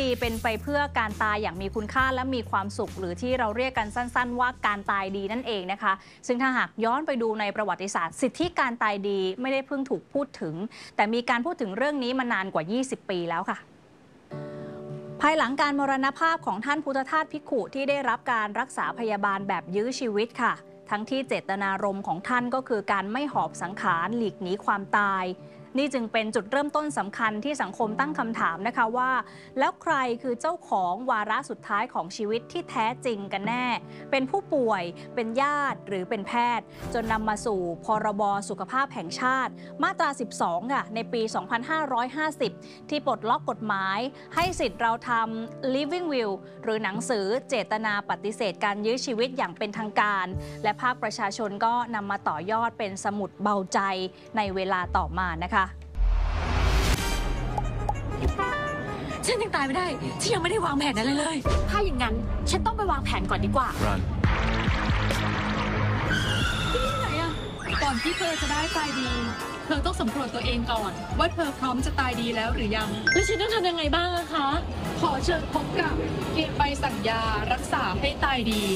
ดีเป็นไปเพื่อการตายอย่างมีคุณค่าและมีความสุขหรือที่เราเรียกกันสั้นๆว่าการตายดีนั่นเองนะคะซึ่งถ้าหากย้อนไปดูในประวัติศาสตร์สิทธิการตายดีไม่ได้เพิ่งถูกพูดถึงแต่มีการพูดถึงเรื่องนี้มานานกว่า20 ปีแล้วค่ะภายหลังการมรณภาพของท่านพุทธทาสภิกขุที่ได้รับการรักษาพยาบาลแบบยื้อชีวิตค่ะทั้งที่เจตนารมณ์ของท่านก็คือการไม่หอบสังขารหลีกหนีความตายนี่จึงเป็นจุดเริ่มต้นสำคัญที่สังคมตั้งคำถามนะคะว่าแล้วใครคือเจ้าของวาระสุดท้ายของชีวิตที่แท้จริงกันแน่เป็นผู้ป่วยเป็นญาติหรือเป็นแพทย์จนนำมาสู่พรบสุขภาพแห่งชาติมาตรา 12 ค่ะในปี 2550 ที่ปลดล็อกกฎหมายให้สิทธิ์เราทำ Living Will หรือหนังสือเจตนาปฏิเสธการยื้อชีวิตอย่างเป็นทางการและภาคประชาชนก็นำมาต่อยอดเป็นสมุดเบาใจในเวลาต่อมานะคะฉันยังตายไม่ได้ฉันยังไม่ได้วางแผนอะไรเลยถ้าอย่างนั้นฉันต้องไปวางแผนก่อนดีกว่าที่ไหนอะก่อนที่เธอจะได้ตายดีเธอต้องสำรวจตัวเองก่อนว่าเธอพร้อมจะตายดีแล้วหรือยังแล้วฉันต้องทำยังไงบ้างอะคะขอเชิญพบกับเกณฑ์ใบสั่งยารักษาให้ตายดี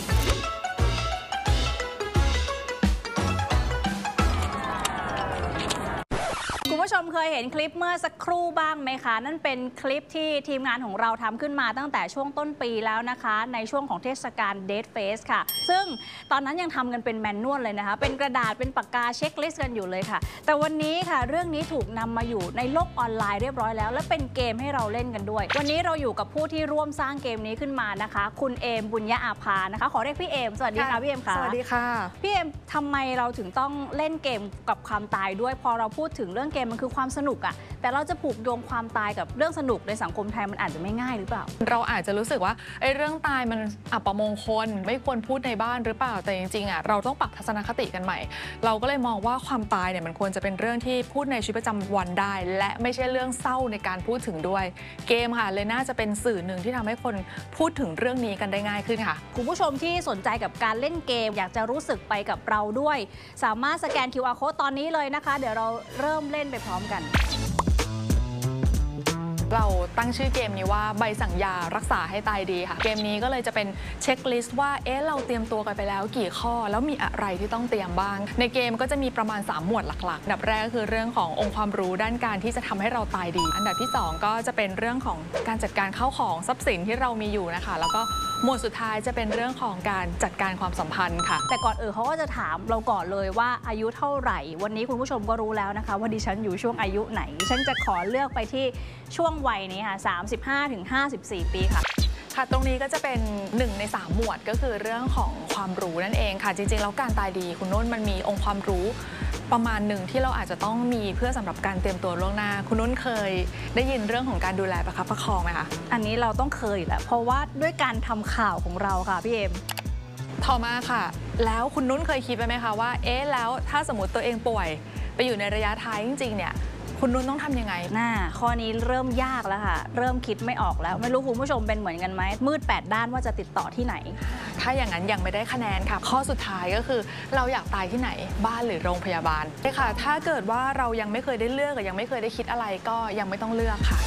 คุณผู้ชมเคยเห็นคลิปเมื่อสักครู่บ้างไหมคะนั่นเป็นคลิปที่ทีมงานของเราทำขึ้นมาตั้งแต่ช่วงต้นปีแล้วนะคะในช่วงของเทศกาล Dead Face ค่ะซึ่งตอนนั้นยังทำกันเป็นแมนนวลเลยนะคะเป็นกระดาษเป็นปากกาเช็คลิสต์กันอยู่เลยค่ะแต่วันนี้ค่ะเรื่องนี้ถูกนำมาอยู่ในโลกออนไลน์เรียบร้อยแล้วและเป็นเกมให้เราเล่นกันด้วยวันนี้เราอยู่กับผู้ที่ร่วมสร้างเกมนี้ขึ้นมานะคะคุณเอมบุญญาอาภานะคะขอเรียกพี่เอมสวัสดีค่ะพี่เอมค่ะสวัสดีค่ะพี่เอมทำไมเราถึงต้องเล่นเกมกับความตายด้วยพอเราพูดถึงเรื่องเกมมันคือความสนุกอะแต่เราจะผูกโยงความตายกับเรื่องสนุกในสังคมไทยมันอาจจะไม่ง่ายหรือเปล่าเราอาจจะรู้สึกว่าไอ้เรื่องตายมันอัปมงคลไม่ควรพูดในบ้านหรือเปล่าแต่จริงๆอะเราต้องปรับทัศนคติกันใหม่เราก็เลยมองว่าความตายเนี่ยมันควรจะเป็นเรื่องที่พูดในชีวิตประจำวันได้และไม่ใช่เรื่องเศร้าในการพูดถึงด้วยเกมค่ะเลยน่าจะเป็นสื่อหนึ่งที่ทำให้คนพูดถึงเรื่องนี้กันได้ง่ายขึ้นค่ะคุณผู้ชมที่สนใจกับการเล่นเกมอยากจะรู้สึกไปกับเราด้วยสามารถสแกน QR Code ตอนนี้เลยนะคะเดี๋ยวเราเริ่มเล่นไปพร้อมกันเราตั้งชื่อเกมนี้ว่าใบสั่งยารักษาให้ตายดีค่ะเกมนี้ก็เลยจะเป็นเช็คลิสต์ว่าเราเตรียมตัวกันไปแล้วกี่ข้อแล้วมีอะไรที่ต้องเตรียมบ้างในเกมก็จะมีประมาณ3หมวดหลักๆอันดับแรกก็คือเรื่องขององค์ความรู้ด้านการที่จะทำให้เราตายดีอันดับที่2ก็จะเป็นเรื่องของการจัดการข้าวของทรัพย์สินที่เรามีอยู่นะคะแล้วก็หมวดสุดท้ายจะเป็นเรื่องของการจัดการความสัมพันธ์ค่ะแต่ก่อนเขาก็จะถามเราก่อนเลยว่าอายุเท่าไหร่วันนี้คุณผู้ชมก็รู้แล้วนะคะว่าดิฉันอยู่ช่วงอายุไหนฉันจะขอเลือกไปที่ช่วงวัยนี้ค่ะ35-54 ปีค่ะค่ะตรงนี้ก็จะเป็น1ใน3หมวดก็คือเรื่องของความรู้นั่นเองค่ะจริงๆแล้วการตายดีคุณนุ่นมันมีองค์ความรู้ประมาณหนึ่งที่เราอาจจะต้องมีเพื่อสำหรับการเตรียมตัวล่วงหน้าคุณนุ่นเคยได้ยินเรื่องของการดูแลประคับประคองไหมคะอันนี้เราต้องเคยแหละเพราะว่าด้วยการทำข่าวของเราค่ะพี่เอ็มต่อมาค่ะแล้วคุณนุ่นเคยคิดไหมคะว่าแล้วถ้าสมมติตัวเองป่วยไปอยู่ในระยะท้ายจริงๆเนี่ยคุณนุ่นต้องทำยังไงข้อนี้เริ่มยากแล้วค่ะเริ่มคิดไม่ออกแล้วไม่รู้คุณผู้ชมเป็นเหมือนกันไหมมืด8ด้านว่าจะติดต่อที่ไหนถ้าอย่างนั้นยังไม่ได้คะแนนค่ะข้อสุดท้ายก็คือเราอยากตายที่ไหนบ้านหรือโรงพยาบาลใช่ค่ะถ้าเกิดว่าเรายังไม่เคยได้เลือกยังไม่เคยได้คิดอะไรก็ยังไม่ต้องเลือกค่ะ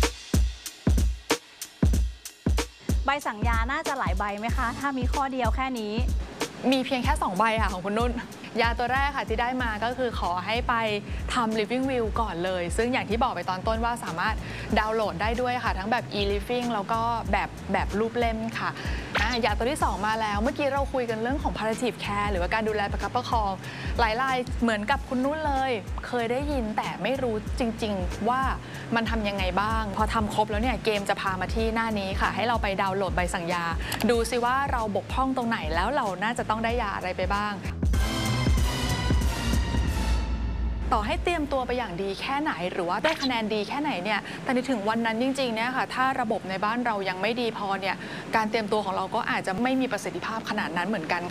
ใบสั่งยาน่าจะหลายใบไหมคะถ้ามีข้อเดียวแค่นี้มีเพียงแค่2ใบค่ะของคุณนุ่นยาตัวแรกค่ะที่ได้มาก็คือขอให้ไปทำ Living Will ก่อนเลยซึ่งอย่างที่บอกไปตอนต้นว่าสามารถดาวน์โหลดได้ด้วยค่ะทั้งแบบ e-living แล้วก็แบบรูปเล่มค่ะยาตัวที่2มาแล้วเมื่อกี้เราคุยกันเรื่องของ palliative care หรือว่าการดูแลประคับประคองหลายรายเหมือนกับคุณนุ่นเลยเคยได้ยินแต่ไม่รู้จริงๆว่ามันทำยังไงบ้างพอทำครบแล้วเนี่ยเกมจะพามาที่หน้านี้ค่ะให้เราไปดาวน์โหลดใบสั่งยาดูซิว่าเราบกพร่องตรงไหนแล้วเราน่าจะต้องได้ยาอะไรไปบ้างต่อให้เตรียมตัวไปอย่างดีแค่ไหนหรือว่าได้คะแนนดีแค่ไหนเนี่ยแต่ในถึงวันนั้นจริงๆเนี่ยค่ะถ้าระบบในบ้านเรายังไม่ดีพอเนี่ยการเตรียมตัวของเราก็อาจจะไม่มีประสิทธิภาพขนาดนั้นเหมือนกันค่ะ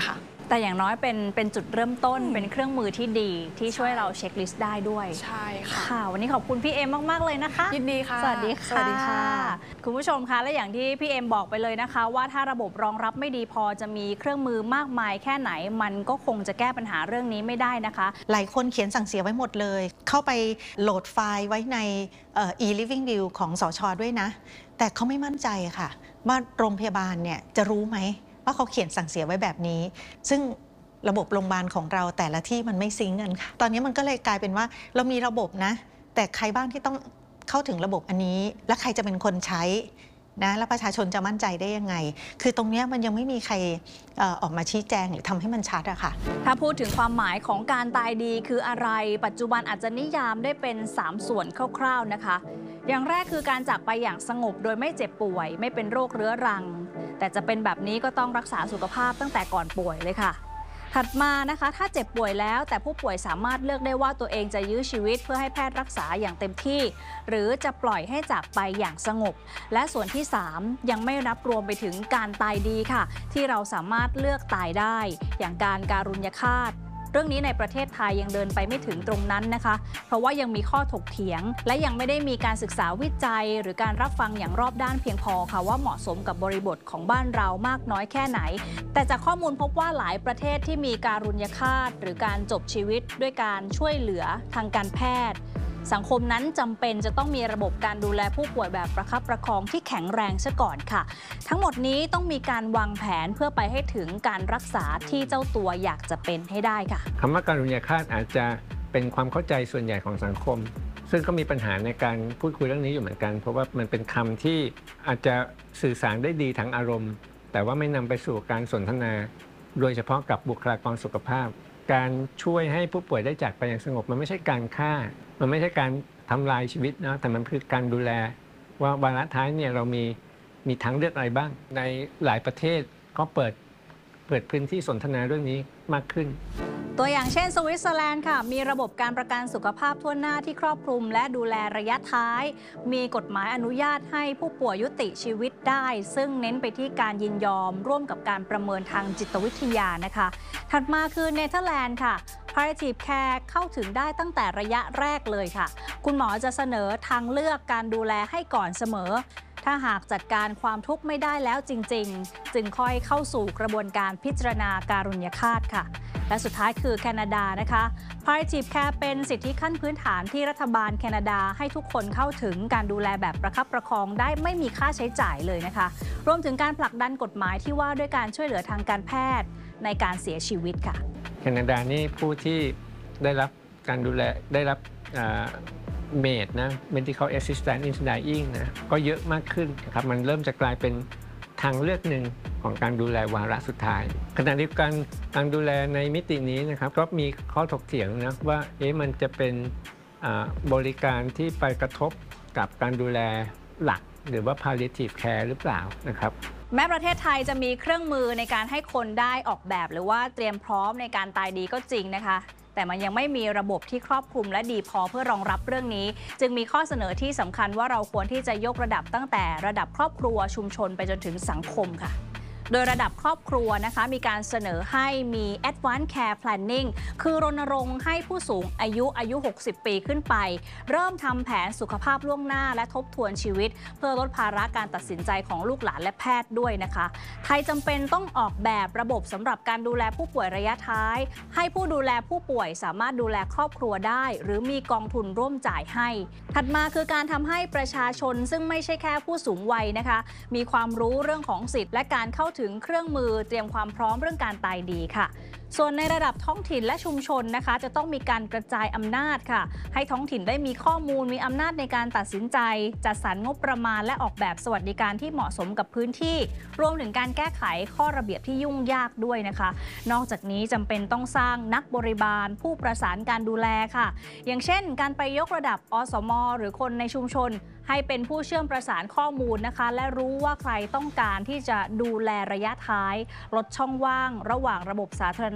แต่อย่างน้อยเป็นจุดเริ่มต้นเป็นเครื่องมือที่ดีที่ช่วยเราเช็คลิสต์ได้ด้วยใช่ค่ะค่ะวันนี้ขอบคุณพี่เอ็มมากๆเลยนะคะยินดีค่ะสวัสดีค่ะสวัสดีค่ะคุณผู้ชมคะและอย่างที่พี่เอ็มบอกไปเลยนะคะ ว่าถ้าระบบรองรับไม่ดีพอจะมีเครื่องมือมากมายแค่ไหนมันก็คงจะแก้ปัญหาเรื่องนี้ไม่ได้นะคะหลายคนเขียนสั่งเสียไว้หมดเลย เข้าไปโหลดไฟล์ไว้ใน e-living view ของสช.ด้วยนะ แต่เขาไม่มั่นใจค่ะว่าโรงพยาบาลเนี่ยจะรู้ไหมว่าเขาเขียนสั่งเสียไว้แบบนี้ ซึ่งระบบโรงพยาบาลของเราแต่ละที่มันไม่ซิงก์กันค่ะ ตอนนี้มันก็เลยกลายเป็นว่าเรามีระบบนะ แต่ใครบ้างที่ต้องเข้าถึงระบบอันนี้ และใครจะเป็นคนใช้นะแล้วประชาชนจะมั่นใจได้ยังไง คือตรงนี้มันยังไม่มีใครออกมาชี้แจงหรือทำให้มันชัดอะค่ะถ้าพูดถึงความหมายของการตายดีคืออะไร ปัจจุบันอาจจะนิยามได้เป็น 3 ส่วนคร่าวๆนะคะ อย่างแรกคือการจากไปอย่างสงบโดยไม่เจ็บป่วย ไม่เป็นโรคเรื้อรัง แต่จะเป็นแบบนี้ก็ต้องรักษาสุขภาพตั้งแต่ก่อนป่วยเลยค่ะ ถัดมานะคะถ้าเจ็บป่วยแล้วแต่ผู้ป่วยสามารถเลือกได้ว่าตัวเองจะยื้อชีวิตเพื่อให้แพทย์รักษาอย่างเต็มที่ หรือจะปล่อยให้จากไปอย่างสงบ และส่วนที่ 3 ยังไม่นับรวมไปถึงการตายดีค่ะ ที่เราสามารถเลือกตายได้ อย่างการการุญยฆาต เรื่องนี้ในประเทศไทยยังเดินไปไม่ถึงตรงนั้นนะคะ เพราะว่ายังมีข้อถกเถียง และยังไม่ได้มีการศึกษาวิจัย หรือการรับฟังอย่างรอบด้านเพียงพอค่ะว่าเหมาะสมกับบริบทของบ้านเรามากน้อยแค่ไหน แต่จากข้อมูลพบว่าหลายประเทศที่มีการุญยฆาตหรือการจบชีวิตด้วยการช่วยเหลือทางการแพทย์ สังคมนั้นจำเป็นจะต้องมีระบบการดูแลผู้ป่วยแบบประคับประคองที่แข็งแรงซะก่อนค่ะ ทั้งหมดนี้ต้องมีการวางแผนเพื่อไปให้ถึงการรักษาที่เจ้าตัวอยากจะเป็นให้ได้ค่ะคำว่าการุญยฆาตอาจจะเป็นความเข้าใจส่วนใหญ่ของสังคม ซึ่งก็มีปัญหาในการพูดคุยเรื่องนี้อยู่เหมือนกัน เพราะว่ามันเป็นคำที่อาจจะสื่อสารได้ดีทางอารมณ์ แต่ว่าไม่นำไปสู่การสนทนา โดยเฉพาะกับบุคลากรสุขภาพ การช่วยให้ผู้ป่วยได้จากไปอย่างสงบมันไม่ใช่การฆ่า มันไม่ใช่การทำลายชีวิตนะแต่มันคือการดูแลว่าวาระท้ายเนี่ยเรามีทางเลือกอะไรบ้าง ในหลายประเทศก็เปิดพื้นที่สนทนาเรื่องนี้มากขึ้นตัวอย่างเช่นสวิตเซอร์แลนด์ค่ะมีระบบการประกันสุขภาพทั่วหน้าที่ครอบคลุมและดูแลระยะท้าย มีกฎหมายอนุญาตให้ผู้ป่วยยุติชีวิตได้ ซึ่งเน้นไปที่การยินยอมร่วมกับการประเมินทางจิตวิทยานะคะ ถัดมาคือเนเธอร์แลนด์ค่ะ Palliative Care เข้าถึงได้ตั้งแต่ระยะแรกเลยค่ะ คุณหมอจะเสนอทางเลือกการดูแลให้ก่อนเสมอ ถ้าหากจัดการความทุกข์ไม่ได้แล้วจริงๆ จึงค่อยเข้าสู่กระบวนการพิจารณาการุญยฆาตค่ะ และสุดท้ายคือแคนาดานะคะ Palliative Care เป็นสิทธิขั้นพื้นฐานที่รัฐบาลแคนาดาให้ทุกคนเข้าถึงการดูแลแบบประคับประคองได้ไม่มีค่าใช้จ่ายเลยนะคะ รวมถึงการผลักดันกฎหมายที่ว่าด้วยการช่วยเหลือทางการแพทย์ในการเสียชีวิตค่ะแคนาดานี่ผู้ที่ได้รับการดูแลได้รับเมดนะ medical assistant in dying นะก็เยอะมากขึ้นนะครับมันเริ่มจะกลายเป็นทางเลือกหนึ่งของการดูแลวาระสุดท้ายขณะเดียวกันการดูแลในมิตินี้นะครับก็มีข้อถกเถียงนะว่ามันจะเป็นบริการที่ไปกระทบกับการดูแลหลักหรือว่า palliative care หรือเปล่านะครับแม้ประเทศไทยจะมีเครื่องมือในการให้คนได้ออกแบบหรือว่าเตรียมพร้อมในการตายดีก็จริงนะคะแต่มันยังไม่มีระบบที่ครอบคลุมและดีพอเพื่อรองรับเรื่องนี้จึงมีข้อเสนอที่สำคัญว่าเราควรที่จะยกระดับตั้งแต่ระดับครอบครัวชุมชนไปจนถึงสังคมค่ะโดยระดับครอบครัวนะคะมีการเสนอให้มี Advanced Care Planning คือรณรงค์ให้ผู้สูงอายุ 60 ปีขึ้นไปเริ่มทำแผนสุขภาพล่วงหน้าและทบทวนชีวิตเพื่อลดภาระการตัดสินใจของลูกหลานและแพทย์ด้วยนะคะไทยจำเป็นต้องออกแบบระบบสำหรับการดูแลผู้ป่วยระยะท้ายให้ผู้ดูแลผู้ป่วยสามารถดูแลครอบครัวได้หรือมีกองทุนร่วมจ่ายให้ถัดมาคือการทำให้ประชาชนซึ่งไม่ใช่แค่ผู้สูงวัยนะคะมีความรู้เรื่องของสิทธิและการเข้าถึงเครื่องมือเตรียมความพร้อมเรื่องการตายดีค่ะส่วนในระดับท้องถิ่นและชุมชนนะคะจะต้องมีการกระจายอำนาจค่ะให้ท้องถิ่นได้มีข้อมูลมีอำนาจในการตัดสินใจจัดสรรงบประมาณและออกแบบสวัสดิการที่เหมาะสมกับพื้นที่รวมถึงการแก้ไขข้อระเบียบที่ยุ่งยากด้วยนะคะนอกจากนี้จำเป็นต้องสร้างนักบริบาลผู้ประสานการดูแลค่ะอย่างเช่นการไปยกระดับอสม.หรือคนในชุมชนให้เป็นผู้เชื่อมประสานข้อมูลนะคะและรู้ว่าใครต้องการที่จะดูแลระยะท้ายลดช่องว่างระหว่างระบบสาธารณ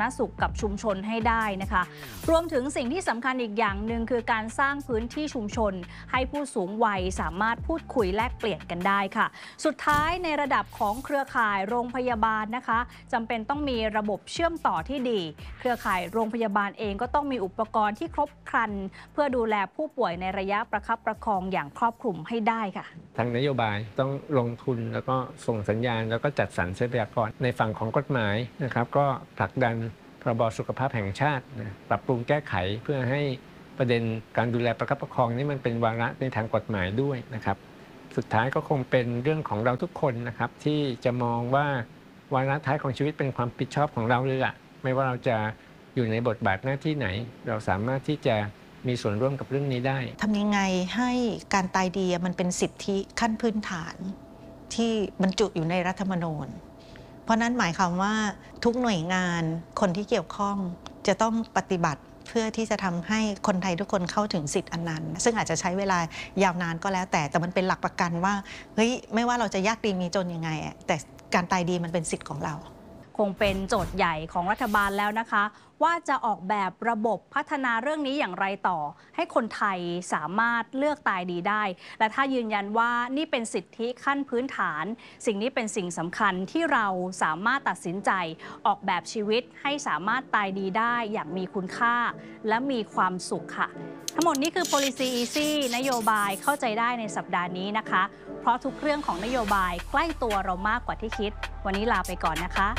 ารณสุขกับชุมชนให้ได้นะคะรวมถึงสิ่งที่สำคัญอีกอย่างหนึ่งคือการสร้างพื้นที่ชุมชนให้ผู้สูงวัยสามารถพูดคุยแลกเปลี่ยนกันได้ค่ะสุดท้ายในระดับของเครือข่ายโรงพยาบาลนะคะจำเป็นต้องมีระบบเชื่อมต่อที่ดีเครือข่ายโรงพยาบาลเองก็ต้องมีอุปกรณ์ที่ครบครันเพื่อดูแลผู้ป่วยในระยะประคับประคองอย่างครอบคลุมให้ได้ค่ะทางนโยบายต้องลงทุนแล้วก็ส่งสัญญาณแล้วก็จัดสรรทรัพยากรในฝั่งของกฎหมายนะครับก็ผลักดันพรบสุขภาพแห่งชาติปรับปรุงแก้ไขเพื่อให้ประเด็นการดูแลประคับประคองนี่มันเป็นวาระในทางกฎหมายด้วยนะครับสุดท้ายก็คงเป็นเรื่องของเราทุกคนนะครับที่จะมองว่าวาระท้ายของชีวิตเป็นความผิดชอบของเราเลยล่ะไม่ว่าเราจะอยู่ในบทบาทหน้าที่ไหนเราสามารถที่จะมีส่วนร่วมกับเรื่องนี้ได้ทำยังไงให้การตายดีมันเป็นสิทธิขั้นพื้นฐานที่บรรจุอยู่ในรัฐธรรมนูญเพราะนั้นหมายความว่าทุกหน่วยงานคนที่เกี่ยวข้องจะต้องปฏิบัติเพื่อที่จะทำให้คนไทยทุกคนเข้าถึงสิทธิอันนั้นซึ่งอาจจะใช้เวลายาวนานก็แล้วแต่มันเป็นหลักประกันว่าเฮ้ยไม่ว่าเราจะยากดีมีจนยังไงแต่การตายดีมันเป็นสิทธิ์ของเราคงเป็นโจทย์ใหญ่ของรัฐบาลแล้วนะคะว่าจะออกแบบระบบพัฒนาเรื่องนี้อย่างไรต่อให้คนไทยสามารถเลือกตายดีได้และถ้ายืนยันว่านี่เป็นสิทธิขั้นพื้นฐานสิ่งนี้เป็นสิ่งสำคัญที่เราสามารถตัดสินใจออกแบบชีวิตให้สามารถตายดีได้อย่างมีคุณค่าและมีความสุขค่ะทั้งหมดนี้คือ Policy Easy นโยบายเข้าใจได้ในสัปดาห์นี้นะคะเพราะทุกเรื่องของนโยบายใกล้ตัวเรามากกว่าที่คิดวันนี้ลาไปก่อนนะคะ